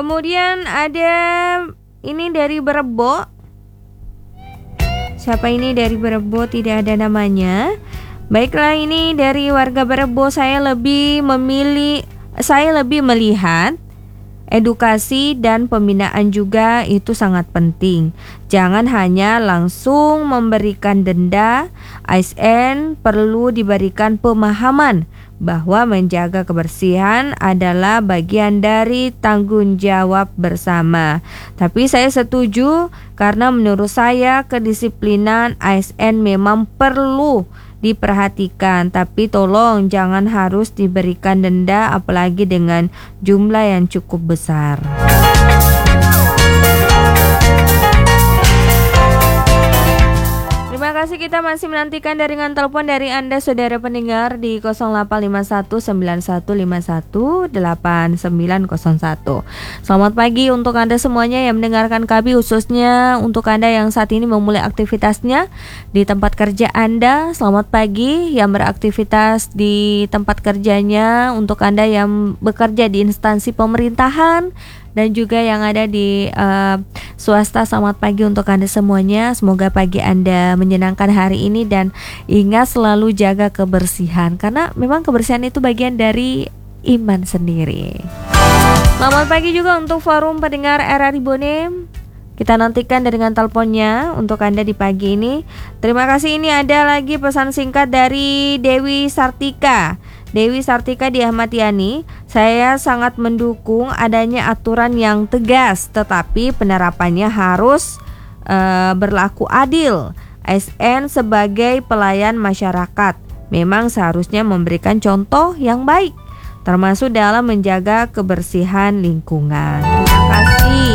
Kemudian ada ini dari Berebo. Siapa ini dari Berebo? Tidak ada namanya. Baiklah, ini dari warga Berebo. Saya lebih melihat edukasi dan pembinaan juga itu sangat penting. Jangan hanya langsung memberikan denda. ASN perlu diberikan pemahaman bahwa menjaga kebersihan adalah bagian dari tanggung jawab bersama. Tapi saya setuju karena menurut saya kedisiplinan ASN memang perlu diperhatikan, tapi tolong jangan harus diberikan denda apalagi dengan jumlah yang cukup besar. Terima kasih, kita masih menantikan jaringan telepon dari Anda saudara pendengar di 085191518901. Selamat pagi untuk Anda semuanya yang mendengarkan kami, khususnya untuk Anda yang saat ini memulai aktivitasnya di tempat kerja Anda. Selamat pagi yang beraktivitas di tempat kerjanya, untuk Anda yang bekerja di instansi pemerintahan dan juga yang ada di swasta. Selamat pagi untuk Anda semuanya. Semoga pagi Anda menyenangkan hari ini dan ingat selalu jaga kebersihan, karena memang kebersihan itu bagian dari iman sendiri. Selamat pagi juga untuk forum pendengar RRI Bone. Kita nantikan dengan teleponnya untuk Anda di pagi ini. Terima kasih. Ini ada lagi pesan singkat dari Dewi Sartika. Dewi Sartika di Ahmad Yani, saya sangat mendukung adanya aturan yang tegas, tetapi penerapannya harus berlaku adil. ASN sebagai pelayan masyarakat memang seharusnya memberikan contoh yang baik, termasuk dalam menjaga kebersihan lingkungan. Terima kasih.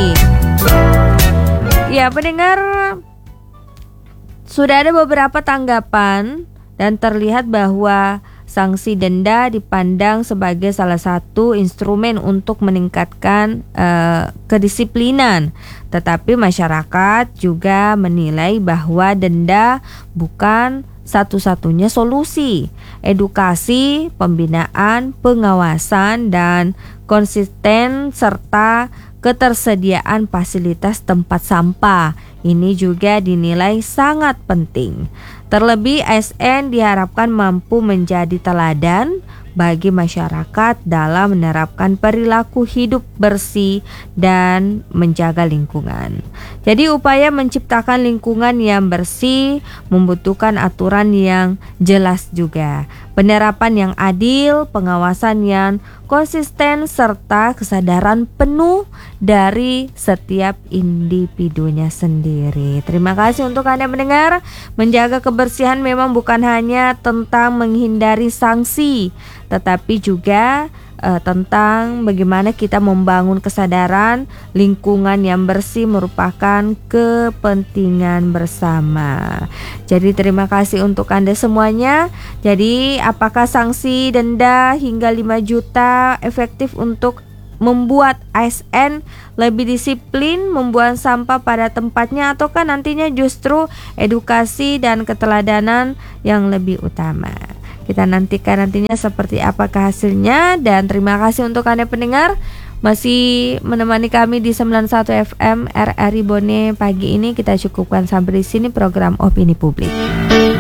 Ya, pendengar, sudah ada beberapa tanggapan dan terlihat bahwa sanksi denda dipandang sebagai salah satu instrumen untuk meningkatkan kedisiplinan. Tetapi masyarakat juga menilai bahwa denda bukan satu-satunya solusi. Edukasi, pembinaan, pengawasan, dan konsisten serta ketersediaan fasilitas tempat sampah ini juga dinilai sangat penting. Terlebih ASN diharapkan mampu menjadi teladan bagi masyarakat dalam menerapkan perilaku hidup bersih dan menjaga lingkungan. Jadi upaya menciptakan lingkungan yang bersih membutuhkan aturan yang jelas juga, penerapan yang adil, pengawasan yang konsisten, serta kesadaran penuh dari setiap individunya sendiri. Terima kasih untuk Anda mendengar. Menjaga kebersihan memang bukan hanya tentang menghindari sanksi, tetapi juga tentang bagaimana kita membangun kesadaran lingkungan yang bersih merupakan kepentingan bersama. Jadi terima kasih untuk Anda semuanya. Jadi apakah sanksi denda hingga 5 juta efektif untuk membuat ASN lebih disiplin membuang sampah pada tempatnya, ataukah nantinya justru edukasi dan keteladanan yang lebih utama? Kita nantikan nantinya seperti apakah hasilnya. Dan terima kasih untuk Anda pendengar masih menemani kami di 91 FM RRI Bone pagi ini. Kita cukupkan sampai di sini program Opini Publik.